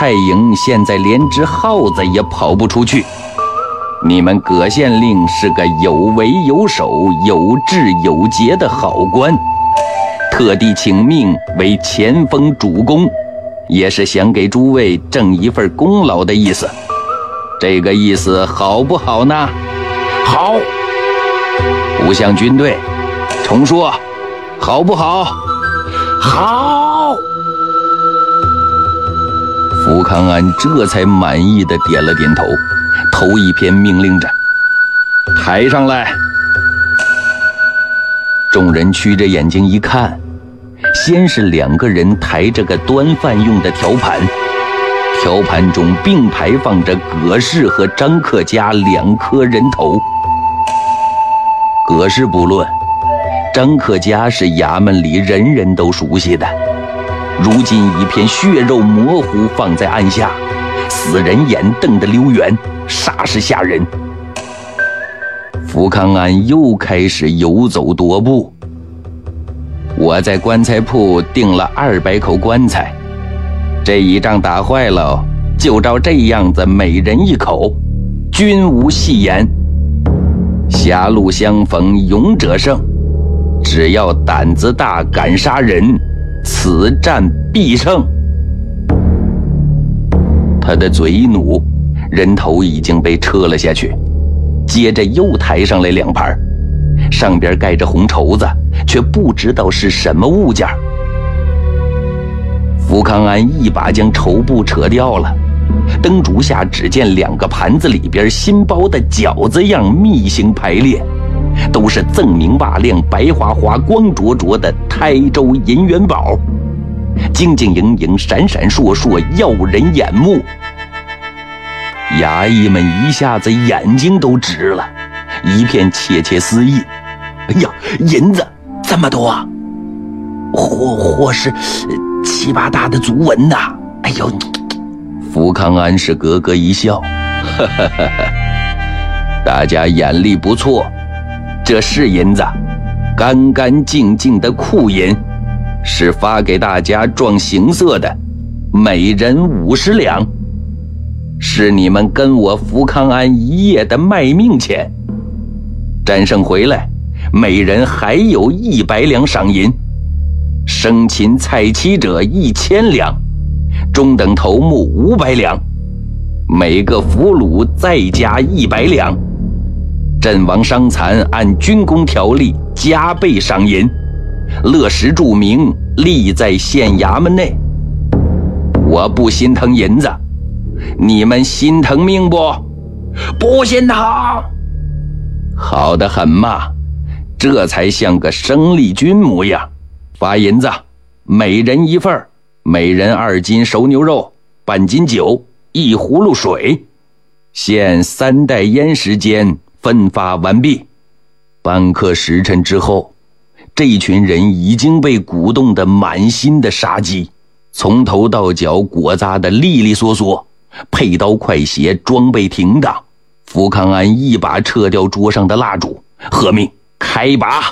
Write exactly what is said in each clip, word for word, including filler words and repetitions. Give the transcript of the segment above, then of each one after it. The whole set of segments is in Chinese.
蔡营现在连只耗子也跑不出去。你们葛县令是个有为有守、有志有节的好官，特地请命为前锋主公，也是想给诸位挣一份功劳的意思。这个意思好不好呢？ 好。 不像军队，重说，好不好？ 好。 福康安这才满意地点了点头，头一偏命令着：抬上来。众人曲着眼睛一看，先是两个人抬着个端饭用的条盘，条盘中并排放着葛氏和张克家两颗人头。葛氏不论，张克家是衙门里人人都熟悉的，如今一片血肉模糊放在案下，死人眼瞪得溜圆，煞是吓人。福康安又开始游走踱步。我在棺材铺订了二百口棺材，这一仗打坏了，就照这样子每人一口，均无戏言。狭路相逢勇者胜，只要胆子大敢杀人，此战必胜。他的嘴弩，人头已经被撤了下去，接着又抬上来两盘，上边盖着红绸子，却不知道是什么物件。福康安一把将绸布扯掉了，灯烛下只见两个盘子里边新包的饺子样密形排列，都是锃明瓦亮、白花花、光灼灼的台州银元宝，晶晶莹莹、闪闪烁烁，耀人眼目。衙役们一下子眼睛都直了，一片窃窃私议。 哎呀，银子这么多啊！或或是七八大的族文呐！哎呦！ 福康安是咯咯一笑，呵呵呵呵，大家眼力不错，这是银子，干干净净的库银，是发给大家壮行色的，每人五十两，是你们跟我福康安一夜的卖命钱。战胜回来，每人还有一百两赏银，生擒蔡妻者一千两，中等头目五百两，每个俘虏再加一百两，阵亡伤残按军功条例加倍赏银，勒实注明立在县衙门内。我不心疼银子，你们心疼命不？ 不心疼。 好得很嘛，这才像个生力军模样。发银子，每人一份，每人二斤熟牛肉，半斤酒，一葫芦水，限三袋烟时间分发完毕。半刻时辰之后，这群人已经被鼓动得满心的杀机，从头到脚裹扎得利利索索，佩刀快鞋，装备停当。福康安一把撤掉桌上的蜡烛，喝命开拔。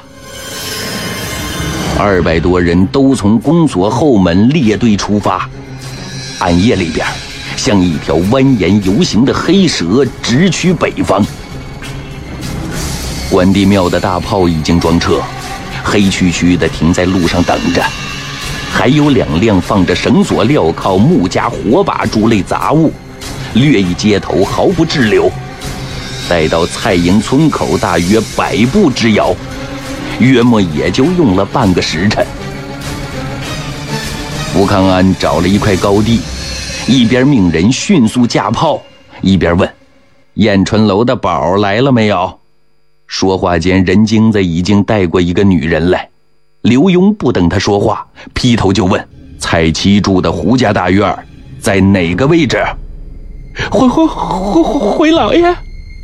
二百多人都从公所后门列队出发，暗夜里边像一条蜿蜒游行的黑蛇直趋北方。关帝庙的大炮已经装车，黑黢黢的停在路上等着，还有两辆放着绳索、镣铐、木夹、火把诸类杂物，掠一街头毫不滞留。待到蔡营村口大约百步之遥，约莫也就用了半个时辰。福康安找了一块高地，一边命人迅速架炮，一边问燕春楼的宝来了没有。说话间，人精子已经带过一个女人来。刘墉不等他说话，劈头就问蔡妻住的胡家大院在哪个位置？ 回回回回老爷。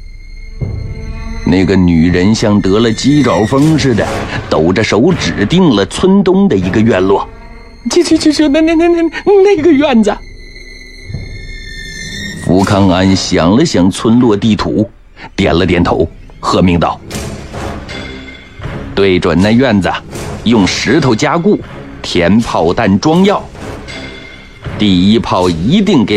那个女人像得了鸡爪风似的，抖着手指定了村东的一个院落。 去去去去，那那那那那个院子。 福康安想了想村落地图，点了点头，喝命道：对准那院子，用石头加固，填炮弹装药。第一炮一定给